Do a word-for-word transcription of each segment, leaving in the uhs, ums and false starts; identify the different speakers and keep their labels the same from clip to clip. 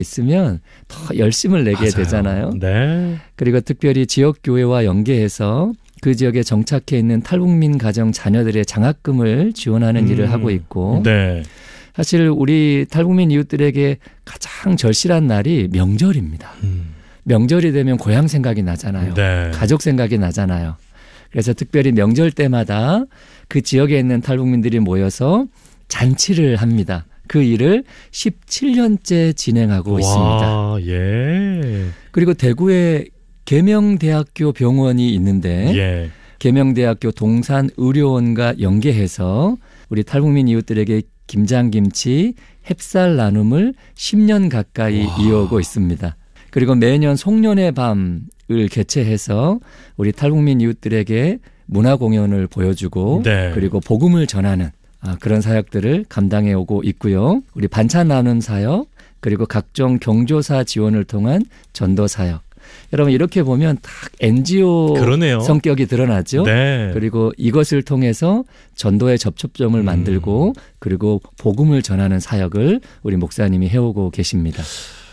Speaker 1: 있으면 더 열심을 내게
Speaker 2: 맞아요.
Speaker 1: 되잖아요.
Speaker 2: 네.
Speaker 1: 그리고 특별히 지역교회와 연계해서 그 지역에 정착해 있는 탈북민 가정 자녀들의 장학금을 지원하는
Speaker 2: 음.
Speaker 1: 일을 하고 있고
Speaker 2: 네.
Speaker 1: 사실 우리 탈북민 이웃들에게 가장 절실한 날이 명절입니다.
Speaker 2: 음.
Speaker 1: 명절이 되면 고향 생각이 나잖아요.
Speaker 2: 네.
Speaker 1: 가족 생각이 나잖아요. 그래서 특별히 명절 때마다 그 지역에 있는 탈북민들이 모여서 잔치를 합니다. 그 일을 십칠 년째 진행하고
Speaker 2: 와,
Speaker 1: 있습니다.
Speaker 2: 예.
Speaker 1: 그리고 대구에 계명대학교 병원이 있는데
Speaker 2: 예.
Speaker 1: 계명대학교 동산의료원과 연계해서 우리 탈북민 이웃들에게 김장김치, 햅쌀 나눔을 십 년 가까이
Speaker 2: 와.
Speaker 1: 이어오고 있습니다. 그리고 매년 송년회 밤을 개최해서 우리 탈북민 이웃들에게 문화 공연을 보여주고
Speaker 2: 네.
Speaker 1: 그리고 복음을 전하는 그런 사역들을 감당해 오고 있고요. 우리 반찬 나눔 사역 그리고 각종 경조사 지원을 통한 전도 사역. 여러분 이렇게 보면 딱 엔지오
Speaker 2: 그러네요.
Speaker 1: 성격이 드러나죠.
Speaker 2: 네.
Speaker 1: 그리고 이것을 통해서 전도의 접촉점을
Speaker 2: 음.
Speaker 1: 만들고 그리고 복음을 전하는 사역을 우리 목사님이 해오고 계십니다.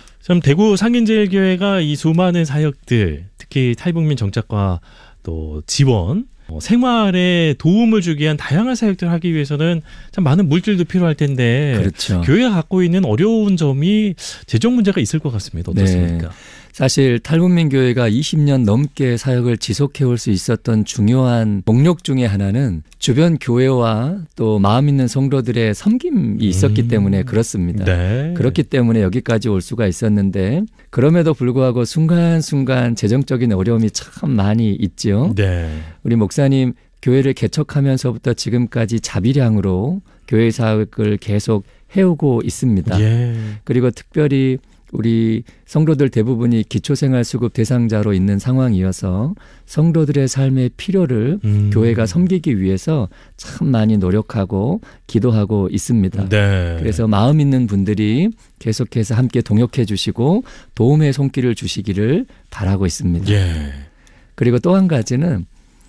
Speaker 2: 참 대구 상인제일교회가 이 수많은 사역들, 특히 탈북민 정착과 또 지원, 어, 생활에 도움을 주기 위한 다양한 사역들을 하기 위해서는 참 많은 물질도 필요할 텐데
Speaker 1: 그렇죠.
Speaker 2: 교회가 갖고 있는 어려운 점이 재정 문제가 있을 것 같습니다. 어떻습니까?
Speaker 1: 네. 사실 탈북민 교회가 이십 년 넘게 사역을 지속해올 수 있었던 중요한 목록 중에 하나는 주변 교회와 또 마음 있는 성도들의 섬김이 있었기
Speaker 2: 음.
Speaker 1: 때문에 그렇습니다.
Speaker 2: 네.
Speaker 1: 그렇기 때문에 여기까지 올 수가 있었는데 그럼에도 불구하고 순간순간 재정적인 어려움이 참 많이 있죠.
Speaker 2: 네.
Speaker 1: 우리 목사님 교회를 개척하면서부터 지금까지 자비량으로 교회 사역을 계속 해오고 있습니다.
Speaker 2: 예.
Speaker 1: 그리고 특별히 우리 성도들 대부분이 기초생활수급 대상자로 있는 상황이어서 성도들의 삶의 필요를
Speaker 2: 음.
Speaker 1: 교회가 섬기기 위해서 참 많이 노력하고 기도하고 있습니다.
Speaker 2: 네.
Speaker 1: 그래서 마음 있는 분들이 계속해서 함께 동역해 주시고 도움의 손길을 주시기를 바라고 있습니다.
Speaker 2: 예.
Speaker 1: 그리고 또 한 가지는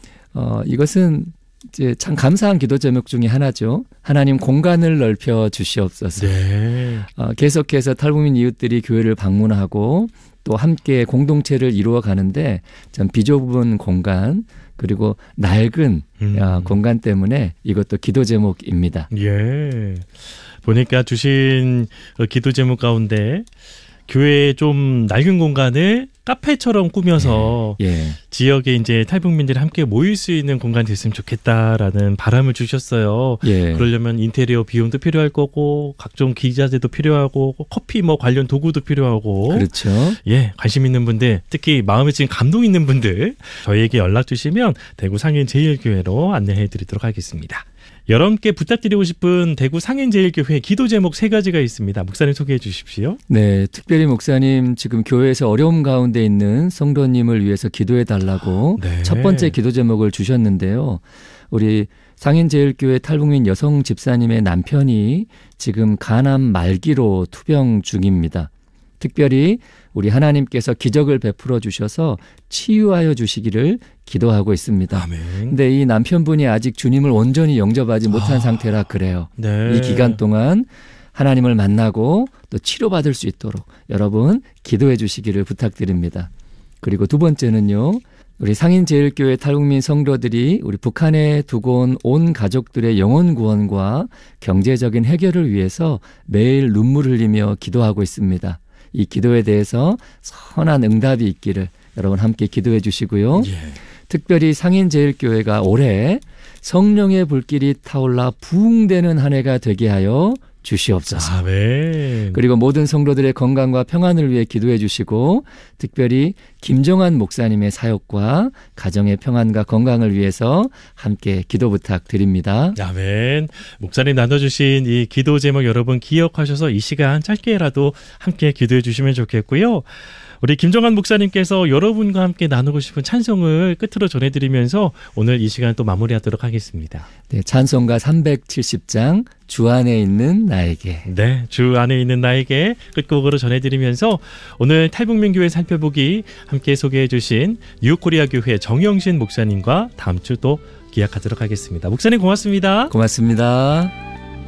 Speaker 1: 어, 이것은 이제 참 감사한 기도 제목 중에 하나죠. 하나님 공간을 넓혀 주시옵소서.
Speaker 2: 네.
Speaker 1: 어, 계속해서 탈북민 이웃들이 교회를 방문하고 또 함께 공동체를 이루어 가는데 참 비좁은 공간 그리고 낡은
Speaker 2: 음.
Speaker 1: 야, 공간 때문에 이것도 기도 제목입니다.
Speaker 2: 예. 보니까 주신 기도 제목 가운데 교회의 좀 낡은 공간을 카페처럼 꾸며서
Speaker 1: 예. 예.
Speaker 2: 지역에 이제 탈북민들이 함께 모일 수 있는 공간이 됐으면 좋겠다라는 바람을 주셨어요.
Speaker 1: 예.
Speaker 2: 그러려면 인테리어 비용도 필요할 거고 각종 기자재도 필요하고 커피 뭐 관련 도구도 필요하고
Speaker 1: 그렇죠.
Speaker 2: 예, 관심 있는 분들 특히 마음에 지금 감동 있는 분들 저희에게 연락 주시면 대구 상인제일교회로 안내해 드리도록 하겠습니다. 여러분께 부탁드리고 싶은 대구 상인제일교회 기도 제목 세 가지가 있습니다. 목사님 소개해 주십시오.
Speaker 1: 네, 특별히 목사님 지금 교회에서 어려움 가운데 있는 성도님을 위해서 기도해 달라고
Speaker 2: 네.
Speaker 1: 첫 번째 기도 제목을 주셨는데요. 우리 상인제일교회 탈북민 여성 집사님의 남편이 지금 간암 말기로 투병 중입니다. 특별히 우리 하나님께서 기적을 베풀어 주셔서 치유하여 주시기를 기도하고 있습니다.
Speaker 2: 아멘.
Speaker 1: 근데 이 남편분이 아직 주님을 온전히 영접하지 못한
Speaker 2: 아,
Speaker 1: 상태라 그래요.
Speaker 2: 네.
Speaker 1: 이 기간 동안 하나님을 만나고 또 치료받을 수 있도록 여러분 기도해 주시기를 부탁드립니다. 그리고 두 번째는요. 우리 상인제일교회 탈북민 성도들이 우리 북한에 두고 온 온 가족들의 영혼 구원과 경제적인 해결을 위해서 매일 눈물 흘리며 기도하고 있습니다. 이 기도에 대해서 선한 응답이 있기를 여러분 함께 기도해 주시고요.
Speaker 2: 예.
Speaker 1: 특별히 상인제일교회가 올해 성령의 불길이 타올라 부흥되는 한 해가 되게 하여 주시옵소서.
Speaker 2: 아멘.
Speaker 1: 그리고 모든 성도들의 건강과 평안을 위해 기도해 주시고 특별히 김정환 목사님의 사역과 가정의 평안과 건강을 위해서 함께 기도 부탁드립니다.
Speaker 2: 아멘. 목사님 나눠주신 이 기도 제목 여러분 기억하셔서 이 시간 짧게라도 함께 기도해 주시면 좋겠고요. 우리 김정환 목사님께서 여러분과 함께 나누고 싶은 찬송을 끝으로 전해드리면서 오늘 이 시간 또 마무리하도록 하겠습니다.
Speaker 1: 네, 찬송가 삼백칠십 장 주 안에 있는 나에게.
Speaker 2: 네, 주 안에 있는 나에게 끝곡으로 전해드리면서 오늘 탈북민 교회 살펴보기 함께 소개해 주신 뉴코리아 교회 정영신 목사님과 다음 주 또 기약하도록 하겠습니다. 목사님 고맙습니다.
Speaker 1: 고맙습니다.